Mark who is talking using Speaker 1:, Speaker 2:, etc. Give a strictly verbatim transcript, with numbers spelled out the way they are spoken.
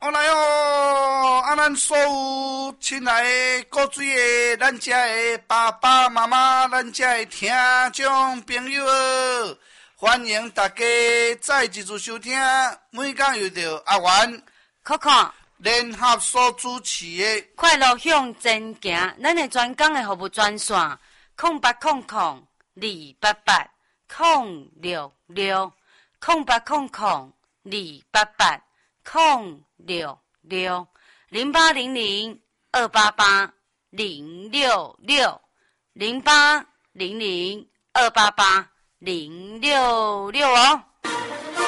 Speaker 1: 我来哦！啊，咱所有亲爱的古水的，咱遮的爸爸妈妈，咱遮的听众朋友，欢迎大家再一次收听。每天又到阿元、
Speaker 2: 可可
Speaker 1: 联合所主持的
Speaker 2: 快乐向前行，咱的专讲的服务专线：空八空空二八八空六六空八空空二八八空六六零八零零二八八零六六零八零零二八八零六六哦。